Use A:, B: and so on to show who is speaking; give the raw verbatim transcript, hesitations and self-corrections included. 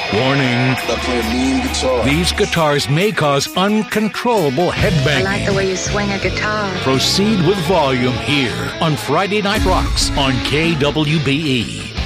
A: Warning.
B: I play a mean guitar.
A: These guitars may cause uncontrollable headbanging.
C: I like the way you swing a guitar.
A: Proceed with volume here on Friday Night Rocks on K W B E.